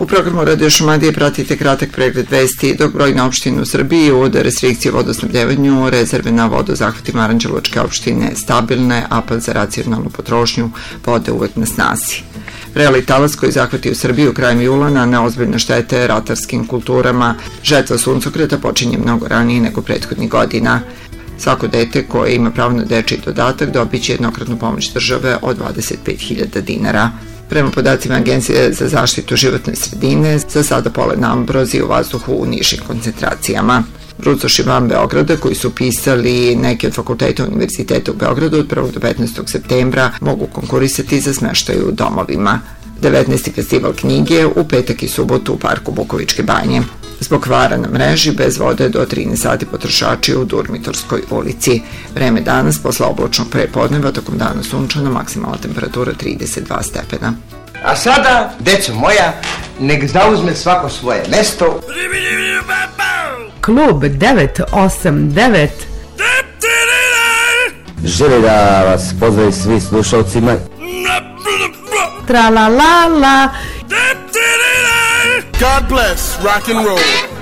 U programu Radio Šumadije pratite kratak pregled vesti, dok brojne opštine u Srbiji uvode restrikcije vodosnabdevanju, rezerve na vodozahvatima Aranđelovačke opštine stabilne, apel za racionalnu potrošnju vode uvek na snazi. Vreli talas koji zahvati u Srbiju krajem jula na neozbiljne štete ratarskim kulturama, žetva suncokreta počinje mnogo ranije nego prethodnih godina. Svako dete koje ima pravo na dečiji dodatak dobit će jednokratnu pomoć države od 25.000 dinara. Prema podacima Agencije za zaštitu životne sredine, za sada polen ambrozije u vazduhu u nižim koncentracijama. Brucoši van Beograda koji su upisali neke od fakulteta univerziteta u Beogradu od 1. do 15. septembra mogu konkurisati za smeštaj u domovima. 19. festival knjige u petak i subotu u parku Bukovičke banje. Zbog kvara na mreži bez vode do 13 sati potrošači u Durmitorskoj ulici. Vreme danas posle oblačnog prepodneva, tokom dana sunčano, maksimalna temperatura 32 stepena. A sada, deco moja, nek zauzme svako svoje mesto. Klub 989 želi da vas pozdravi svi slušalcima. Tra la la la. God bless rock and roll.